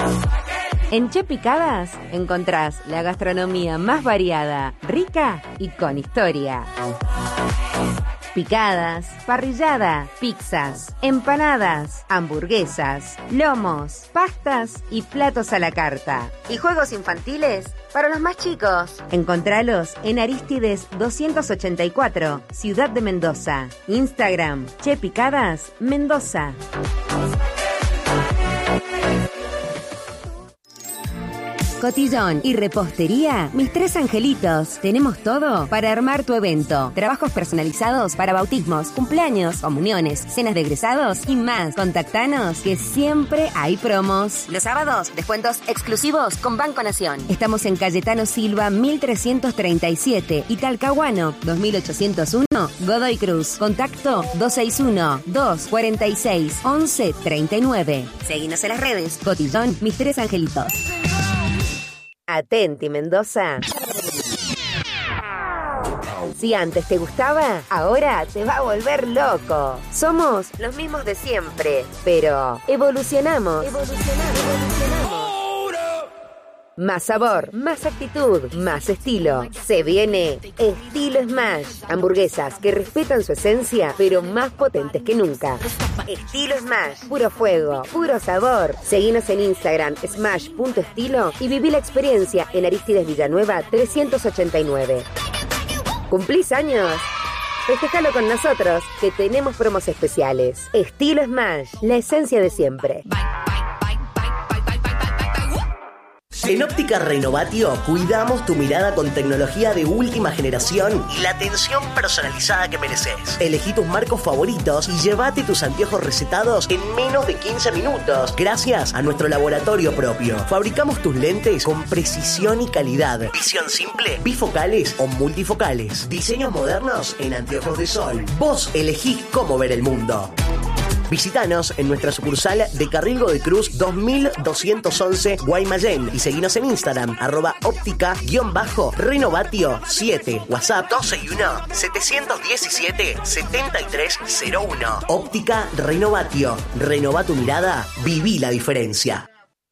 En Che Picadas encontrás la gastronomía más variada, rica y con historia. Picadas, parrillada, pizzas, empanadas, hamburguesas, lomos, pastas y platos a la carta. ¿Y juegos infantiles? Para los más chicos. Encontralos en Arístides 284, Ciudad de Mendoza. Instagram, Che Picadas, Mendoza. Cotillón y repostería, Mis Tres Angelitos. Tenemos todo para armar tu evento. Trabajos personalizados para bautismos, cumpleaños, comuniones, cenas de egresados y más. Contactanos que siempre hay promos. Los sábados, descuentos exclusivos con Banco Nación. Estamos en Cayetano Silva 1337 y Talcahuano 2801, Godoy Cruz. Contacto 261-246-1139. Seguinos en las redes. Cotillón, Mis Tres Angelitos. Atenti, Mendoza. Si antes te gustaba, ahora te va a volver loco. Somos los mismos de siempre, pero evolucionamos. Más sabor, más actitud, más estilo. Se viene Estilo Smash. Hamburguesas que respetan su esencia, pero más potentes que nunca. Estilo Smash. Puro fuego, puro sabor. Seguinos en Instagram, smash.estilo y viví la experiencia en Arístides Villanueva 389. ¿Cumplís años? Festejalo con nosotros, que tenemos promos especiales. Estilo Smash, la esencia de siempre. En Óptica Renovatio cuidamos tu mirada con tecnología de última generación y la atención personalizada que mereces. Elegí tus marcos favoritos y llévate tus anteojos recetados en menos de 15 minutos gracias a nuestro laboratorio propio. Fabricamos tus lentes con precisión y calidad. Visión simple, bifocales o multifocales. Diseños modernos en anteojos de sol. Vos elegís cómo ver el mundo. Visítanos en nuestra sucursal de Carril Godoy Cruz 2211 Guaymallén y seguinos en Instagram @óptica_renovatio7, WhatsApp 261-717-7301. Óptica Renovatio. Renova tu mirada, viví la diferencia.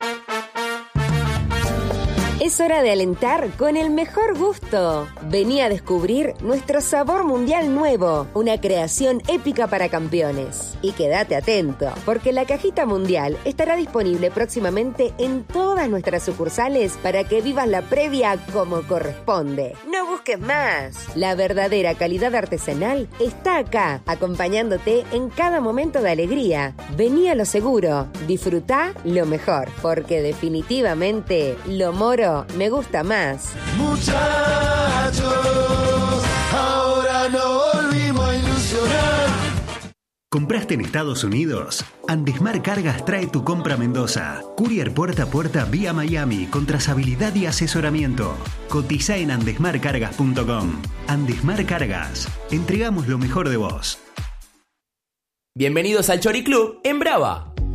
Es hora de alentar con el mejor gusto. Vení a descubrir nuestro sabor mundial nuevo, una creación épica para campeones. Y quédate atento, porque la cajita mundial estará disponible próximamente en todas nuestras sucursales para que vivas la previa como corresponde. No busques más. La verdadera calidad artesanal está acá, acompañándote en cada momento de alegría. Vení a lo seguro, disfrutá lo mejor, porque definitivamente lo moro me gusta más. Muchachos, ahora no volvimos a ilusionar. ¿Compraste en Estados Unidos? Andesmar Cargas trae tu compra a Mendoza. Courier puerta a puerta vía Miami con trazabilidad y asesoramiento. Cotiza en andesmarcargas.com. Andesmar Cargas. Entregamos lo mejor de vos. Bienvenidos al Chori Club en Brava.